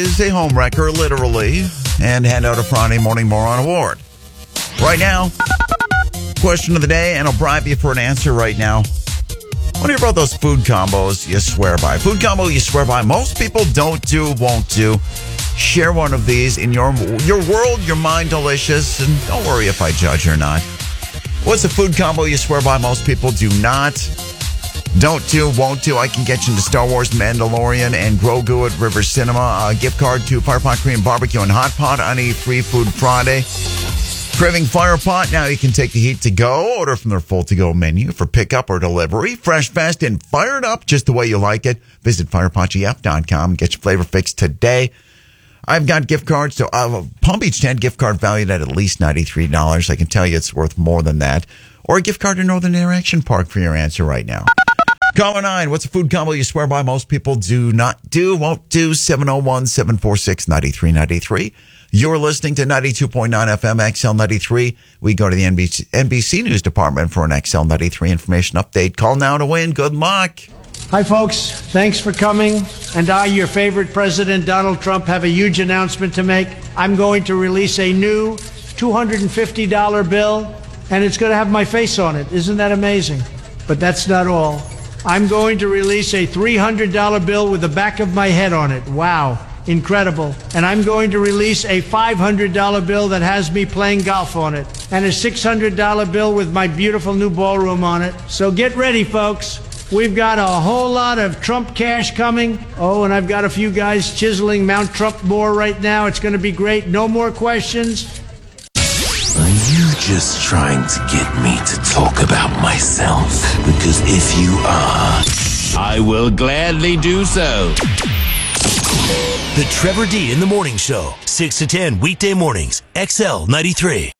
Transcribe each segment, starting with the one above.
Is a home wrecker, literally, and hand out a Friday Morning Moron Award. Right now, question of the day, and I'll bribe you for an answer right now. What do you about those food combos you swear by? Food combo you swear by. Most people don't do, won't do. Share one of these in your world, your mind delicious, and don't worry if I judge or not. What's a food combo you swear by? Most people do not. Don't do, won't do. I can get you into Star Wars, Mandalorian, and Grogu at River Cinema. A gift card to Firepot Korean Barbecue and Hot Pot on a Free Food Friday. Craving Firepot? Now you can take the heat to go. Order from their full to-go menu for pickup or delivery. Fresh, fast, and fired up just the way you like it. Visit firepotgf.com and get your flavor fix today. I've got gift cards to Palm Beach 10 gift card valued at least $93. I can tell you it's worth more than that. Or a gift card to Northern Interaction Park for your answer right now. Caller 9, what's a food combo you swear by? Most people do not do, won't do. 701-746-9393. You're listening to 92.9 FM XL93. We go to the NBC News Department for an XL93 information update. Call now to win. Good luck. Hi, folks. Thanks for coming. And I, your favorite president, Donald Trump, have a huge announcement to make. I'm going to release a new $250 bill, and it's going to have my face on it. Isn't that amazing? But that's not all. I'm going to release a $300 bill with the back of my head on it. Wow. Incredible. And I'm going to release a $500 bill that has me playing golf on it. And a $600 bill with my beautiful new ballroom on it. So get ready, folks. We've got a whole lot of Trump cash coming. Oh, and I've got a few guys chiseling Mount Trump more right now. It's going to be great. No more questions. Are you just trying to get me to talk about myself? Because if you are, I will gladly do so. The Trevor D in the Morning Show, 6 to 10 weekday mornings, XL 93.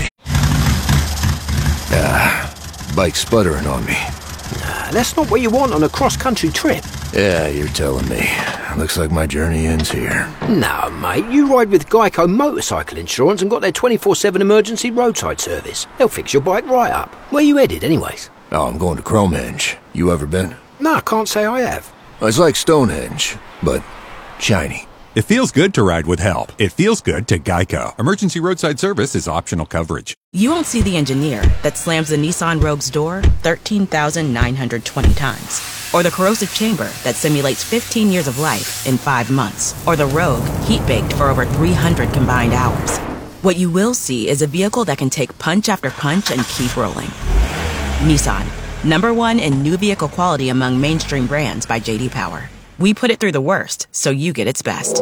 Bike's sputtering on me. That's not what you want on a cross-country trip. Yeah, you're telling me. Looks like my journey ends here. No, mate, you ride with Geico Motorcycle Insurance and got their 24/7 emergency roadside service. They'll fix your bike right up. Where you headed, anyways? Oh, I'm going to Cromenge. You ever been? No, I can't say I have. It's like Stonehenge, but shiny. It feels good to ride with help. It feels good to Geico. Emergency roadside service is optional coverage. You won't see the engineer that slams the Nissan Rogue's door 13,920 times. Or the corrosive chamber that simulates 15 years of life in 5 months. Or the Rogue heat-baked for over 300 combined hours. What you will see is a vehicle that can take punch after punch and keep rolling. Nissan, #1 in new vehicle quality among mainstream brands by J.D. Power. We put it through the worst, so you get its best.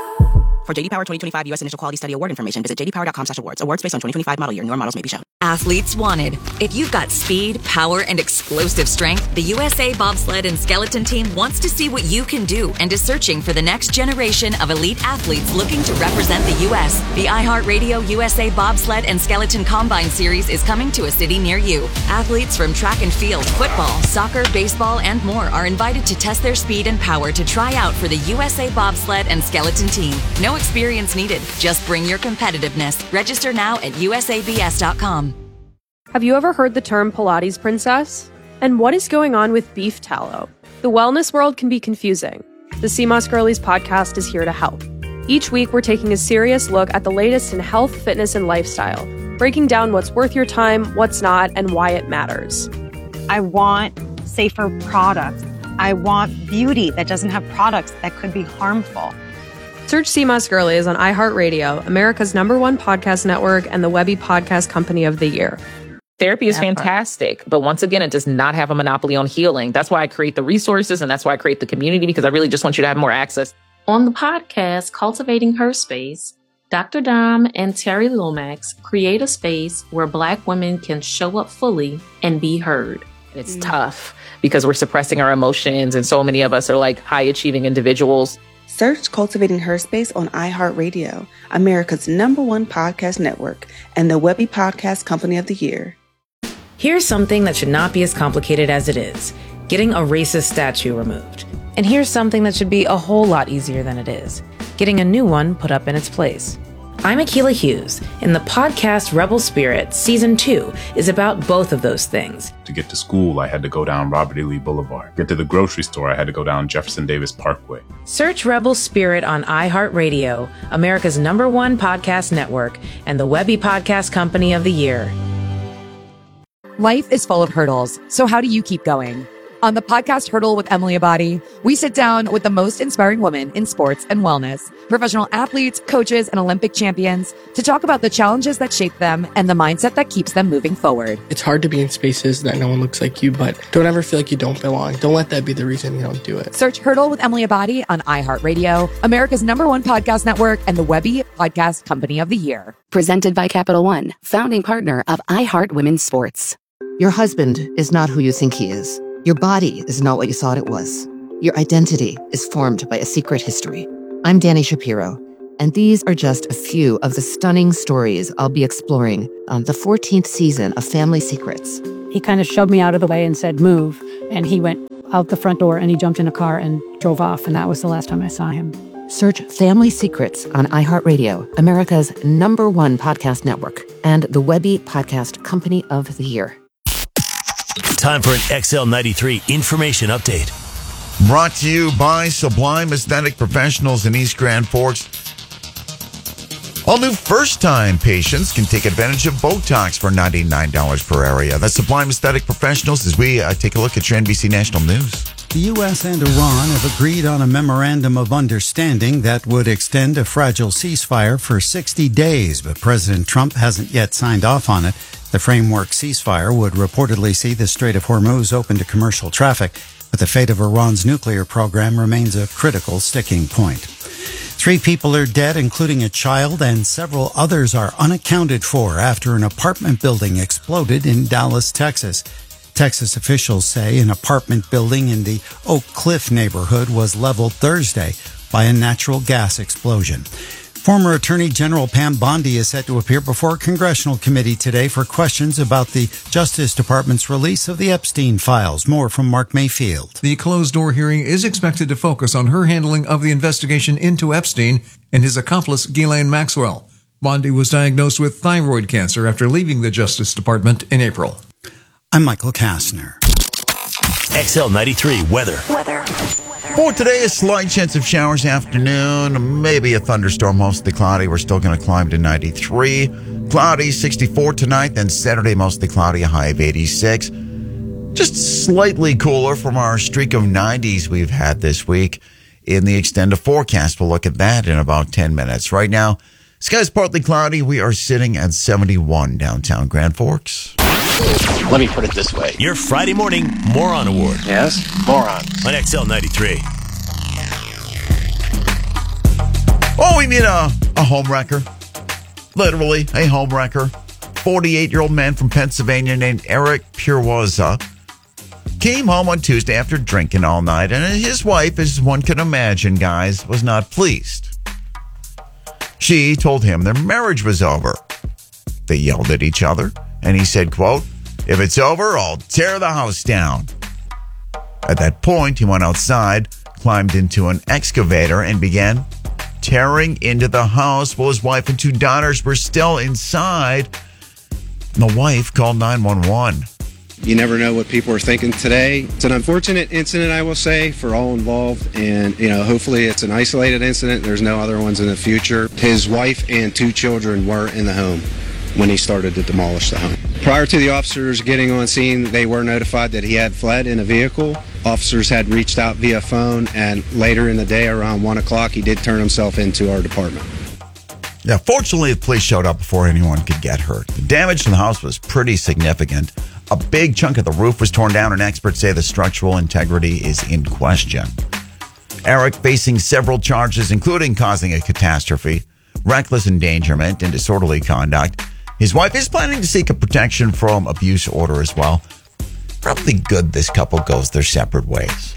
For J.D. Power 2025 U.S. Initial Quality Study Award information, visit jdpower.com/awards. Awards based on 2025 model year. Newer models may be shown. Athletes wanted. If you've got speed, power, and explosive strength, the USA Bobsled and Skeleton Team wants to see what you can do and is searching for the next generation of elite athletes looking to represent the U.S. The iHeartRadio USA Bobsled and Skeleton Combine Series is coming to a city near you. Athletes from track and field, football, soccer, baseball, and more are invited to test their speed and power to try out for the USA Bobsled and Skeleton Team. No experience needed. Just bring your competitiveness. Register now at usabs.com. Have you ever heard the term Pilates princess? And what is going on with beef tallow? The wellness world can be confusing. The CMOS Girlies podcast is here to help. Each week, we're taking a serious look at the latest in health, fitness, and lifestyle, breaking down what's worth your time, what's not, and why it matters. I want safer products. I want beauty that doesn't have products that could be harmful. Search CMOS Girlies on iHeartRadio, America's #1 podcast network, and the Webby Podcast Company of the Year. Therapy is fantastic, but once again, it does not have a monopoly on healing. That's why I create the resources and that's why I create the community, because I really just want you to have more access. On the podcast, Cultivating Her Space, Dr. Dom and Terry Lomax create a space where Black women can show up fully and be heard. It's tough because we're suppressing our emotions, and so many of us are like high-achieving individuals. Search Cultivating Her Space on iHeartRadio, America's #1 podcast network, and the Webby Podcast Company of the Year. Here's something that should not be as complicated as it is: getting a racist statue removed. And here's something that should be a whole lot easier than it is: getting a new one put up in its place. I'm Akilah Hughes, and the podcast Rebel Spirit Season 2 is about both of those things. To get to school, I had to go down Robert E. Lee Boulevard. Get to the grocery store, I had to go down Jefferson Davis Parkway. Search Rebel Spirit on iHeartRadio, America's #1 podcast network, and the Webby Podcast Company of the Year. Life is full of hurdles, so how do you keep going? On the podcast Hurdle with Emily Abadi, we sit down with the most inspiring women in sports and wellness, professional athletes, coaches, and Olympic champions to talk about the challenges that shape them and the mindset that keeps them moving forward. It's hard to be in spaces that no one looks like you, but don't ever feel like you don't belong. Don't let that be the reason you don't do it. Search Hurdle with Emily Abadi on iHeartRadio, America's #1 podcast network, and the Webby Podcast Company of the Year. Presented by Capital One, founding partner of iHeart Women's Sports. Your husband is not who you think he is. Your body is not what you thought it was. Your identity is formed by a secret history. I'm Dani Shapiro, and these are just a few of the stunning stories I'll be exploring on the 14th season of Family Secrets. He kind of shoved me out of the way and said, move. And he went out the front door and he jumped in a car and drove off. And that was the last time I saw him. Search Family Secrets on iHeartRadio, America's #1 podcast network, and the Webby Podcast Company of the Year. Time for an XL93 information update. Brought to you by Sublime Aesthetic Professionals in East Grand Forks. All new first-time patients can take advantage of Botox for $99 per area. That's Sublime Aesthetic Professionals as we take a look at your NBC National News. The U.S. and Iran have agreed on a memorandum of understanding that would extend a fragile ceasefire for 60 days, but President Trump hasn't yet signed off on it. The framework ceasefire would reportedly see the Strait of Hormuz open to commercial traffic, but the fate of Iran's nuclear program remains a critical sticking point. 3 people are dead, including a child, and several others are unaccounted for after an apartment building exploded in Dallas, Texas. Texas officials say an apartment building in the Oak Cliff neighborhood was leveled Thursday by a natural gas explosion. Former Attorney General Pam Bondi is set to appear before a congressional committee today for questions about the Justice Department's release of the Epstein files. More from Mark Mayfield. The closed-door hearing is expected to focus on her handling of the investigation into Epstein and his accomplice, Ghislaine Maxwell. Bondi was diagnosed with thyroid cancer after leaving the Justice Department in April. I'm Michael Kastner. XL93 weather. For today, a slight chance of showers afternoon, maybe a thunderstorm, mostly cloudy. We're still going to climb to 93. Cloudy, 64 tonight, then Saturday, mostly cloudy, a high of 86. Just slightly cooler from our streak of 90s we've had this week in the extended forecast. We'll look at that in about 10 minutes. Right now, skies partly cloudy. We are sitting at 71 downtown Grand Forks. Let me put it this way. Your Friday morning Moron Award. Yes? Morons. On XL93. Oh, we meet a home wrecker. Literally, a home wrecker. 48-year-old man from Pennsylvania named Eric Puroza came home on Tuesday after drinking all night, and his wife, as one can imagine, guys, was not pleased. She told him their marriage was over. They yelled at each other, and he said, quote, "If it's over, I'll tear the house down." At that point, he went outside, climbed into an excavator, and began tearing into the house while his wife and 2 daughters were still inside. The wife called 911. You never know what people are thinking today. It's an unfortunate incident, I will say, for all involved. And, hopefully it's an isolated incident. There's no other ones in the future. His wife and 2 children were in the home when he started to demolish the home. Prior to the officers getting on scene, they were notified that he had fled in a vehicle. Officers had reached out via phone, and later in the day, around 1 o'clock, he did turn himself into our department. Yeah, fortunately, the police showed up before anyone could get hurt. The damage to the house was pretty significant. A big chunk of the roof was torn down, and experts say the structural integrity is in question. Eric facing several charges, including causing a catastrophe, reckless endangerment, and disorderly conduct. His wife is planning to seek a protection from abuse order as well. Probably good this couple goes their separate ways.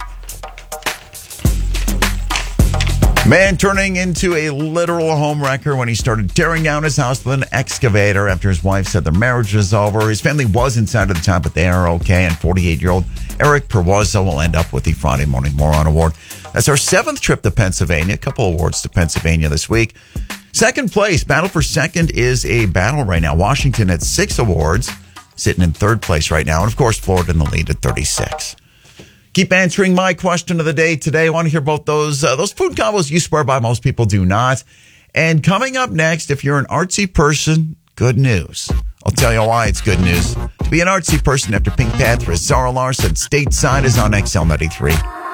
Man turning into a literal home wrecker when he started tearing down his house with an excavator after his wife said their marriage was over. His family was inside at the time, but they are okay. And 48-year-old Eric Puroza will end up with the Friday Morning Moron Award. That's our 7th trip to Pennsylvania. A couple awards to Pennsylvania this week. Second place, battle for second is a battle right now. Washington at 6 awards, sitting in third place right now. And, of course, Florida in the lead at 36. Keep answering my question of the day today. I want to hear about those food combos you swear by. Most people do not. And coming up next, if you're an artsy person, good news. I'll tell you why it's good news. To be an artsy person after Pink Panther, Zara Larsson, Stateside is on XL93.